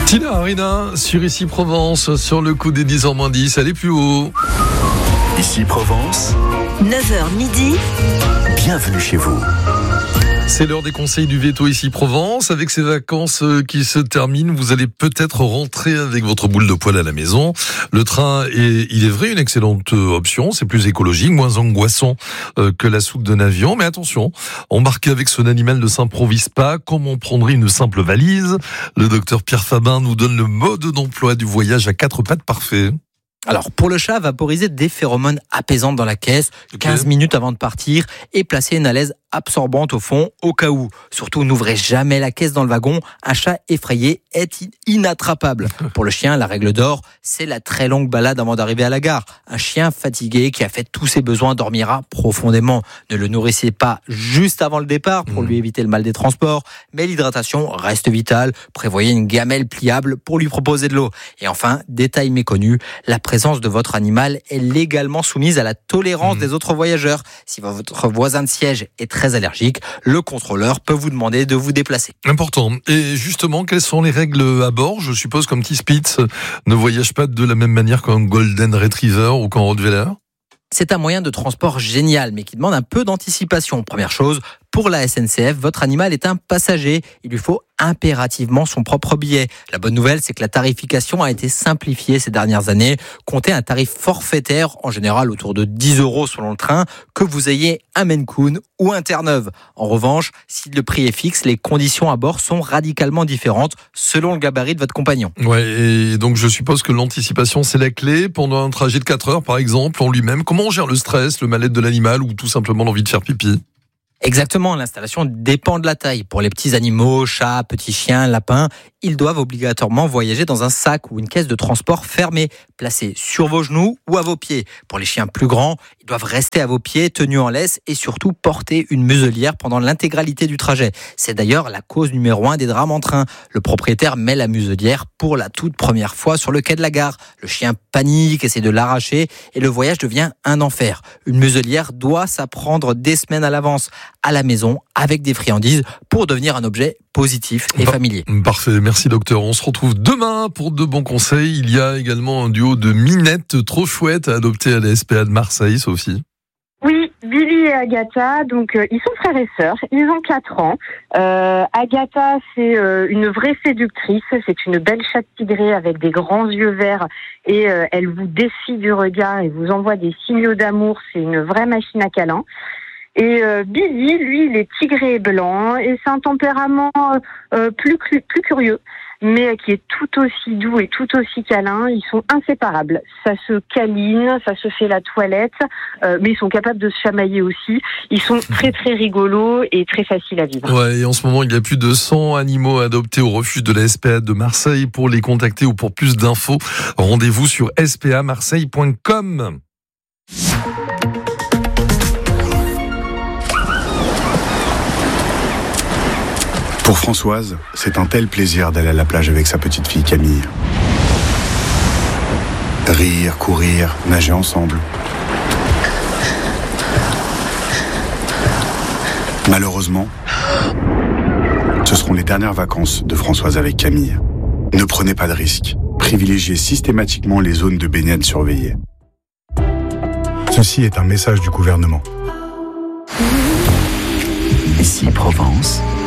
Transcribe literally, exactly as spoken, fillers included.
Tina Arena sur Ici Provence, sur le coup des dix heures moins dix, allez plus haut. Ici Provence, neuf heures midi. Bienvenue chez vous. C'est l'heure des conseils du Veto Ici Provence. Avec ces vacances qui se terminent, vous allez peut-être rentrer avec votre boule de poêle à la maison. Le train est, il est vrai, une excellente option. C'est plus écologique, moins angoissant que la soupe d'un avion. Mais attention, embarquer avec son animal ne s'improvise pas comme on prendrait une simple valise. Le docteur Pierre Fabin nous donne le mode d'emploi du voyage à quatre pattes parfait. Alors, pour le chat, vaporiser des phéromones apaisantes dans la caisse, quinze Okay. minutes avant de partir, et placer une alaise absorbante au fond, au cas où. Surtout, n'ouvrez jamais la caisse dans le wagon. Un chat effrayé est in- inattrapable. Pour le chien, la règle d'or, c'est la très longue balade avant d'arriver à la gare. Un chien fatigué qui a fait tous ses besoins dormira profondément. Ne le nourrissez pas juste avant le départ pour lui éviter le mal des transports, mais l'hydratation reste vitale. Prévoyez une gamelle pliable pour lui proposer de l'eau. Et enfin, détail méconnu, la présence de votre animal est légalement soumise à la tolérance mmh. des autres voyageurs. Si votre voisin de siège est très allergique, le contrôleur peut vous demander de vous déplacer. Important. Et justement, quelles sont les règles à bord ? Je suppose qu'un petit Spitz ne voyage pas de la même manière qu'un Golden Retriever ou qu'un Rottweiler ? C'est un moyen de transport génial, mais qui demande un peu d'anticipation. Première chose, pour la S N C F, votre animal est un passager. Il lui faut impérativement son propre billet. La bonne nouvelle, c'est que la tarification a été simplifiée ces dernières années. Comptez un tarif forfaitaire, en général autour de dix euros selon le train, que vous ayez un Maine Coon ou un Terre-Neuve. En revanche, si le prix est fixe, les conditions à bord sont radicalement différentes selon le gabarit de votre compagnon. Ouais, et donc je suppose que l'anticipation, c'est la clé. Pendant un trajet de quatre heures, par exemple, en lui-même, comment on gère le stress, le mal-être de l'animal ou tout simplement l'envie de faire pipi ? Exactement, l'installation dépend de la taille. Pour les petits animaux, chats, petits chiens, lapins, ils doivent obligatoirement voyager dans un sac ou une caisse de transport fermée, placée sur vos genoux ou à vos pieds. Pour les chiens plus grands, ils doivent rester à vos pieds, tenus en laisse et surtout porter une muselière pendant l'intégralité du trajet. C'est d'ailleurs la cause numéro un des drames en train. Le propriétaire met la muselière pour la toute première fois sur le quai de la gare. Le chien panique, essaie de l'arracher et le voyage devient un enfer. Une muselière doit s'apprendre des semaines à l'avance, à la maison, avec des friandises, pour devenir un objet positif et bah, familier. Parfait, merci docteur. On se retrouve demain pour de bons conseils. Il y a également un duo de minettes trop chouettes à adopter à la S P A de Marseille, Sophie. Oui, Billy et Agatha, donc euh, ils sont frères et sœurs, ils ont quatre ans. Euh, Agatha, c'est euh, une vraie séductrice, c'est une belle chatte tigrée avec des grands yeux verts et euh, elle vous défie du regard et vous envoie des signaux d'amour, c'est une vraie machine à câlin. Et euh, Billy, lui, il est tigré et blanc et c'est un tempérament euh, plus, plus curieux, mais qui est tout aussi doux et tout aussi câlin. Ils sont inséparables. Ça se câline, ça se fait la toilette, euh, mais ils sont capables de se chamailler aussi. Ils sont très très rigolos et très faciles à vivre. Ouais, et en ce moment, il y a plus de cent animaux adoptés au refuge de la S P A de Marseille. Pour les contacter ou pour plus d'infos, rendez-vous sur s p a marseille point com. Pour Françoise, c'est un tel plaisir d'aller à la plage avec sa petite fille Camille. Rire, courir, nager ensemble. Malheureusement, ce seront les dernières vacances de Françoise avec Camille. Ne prenez pas de risques. Privilégiez systématiquement les zones de baignade surveillées. Ceci est un message du gouvernement. Ici Provence.